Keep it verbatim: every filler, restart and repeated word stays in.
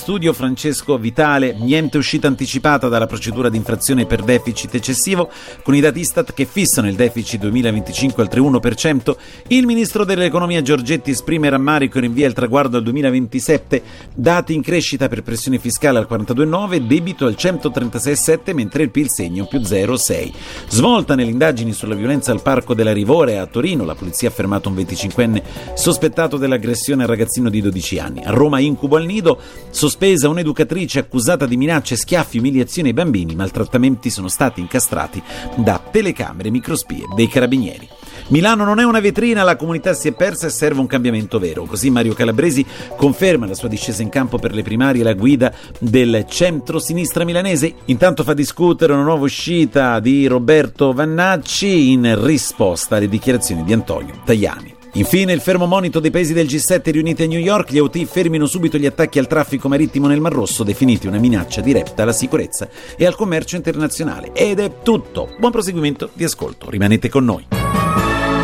studio Francesco Vitale. Niente uscita anticipata dalla procedura di infrazione per deficit eccessivo, con i dati Istat che fissano il deficit duemilaventicinque al tre virgola uno per cento. Il ministro dell'economia Giorgetti esprime rammarico e rinvia il traguardo al duemilaventisette. Dati in crescita per pressione fiscale al quarantadue virgola nove, debito al centotrentasei virgola sette, mentre il P I L segna più zero virgola sei. Svolta nelle indagini sulla violenza al Parco della Rivore a Torino. La polizia ha fermato un venticinquenne sospettato dell'aggressione al ragazzino di dodici anni. A Roma incubo al nido, sospesa un'educatrice accusata di minacce, schiaffi, umiliazioni ai bambini. I maltrattamenti sono stati incastrati da telecamere, microspie dei carabinieri. Milano non è una vetrina, la comunità si è persa e serve un cambiamento vero. Così Mario Calabresi conferma la sua discesa in campo per le primarie alla guida del centro-sinistra milanese. Intanto fa discutere una nuova uscita di Roberto Vannacci in risposta alle dichiarazioni di Antonio Tajani. Infine il fermo monito dei paesi del G sette riuniti a New York. Gli Houthi fermino subito gli attacchi al traffico marittimo nel Mar Rosso, definiti una minaccia diretta alla sicurezza e al commercio internazionale. Ed è tutto. Buon proseguimento di ascolto. Rimanete con noi.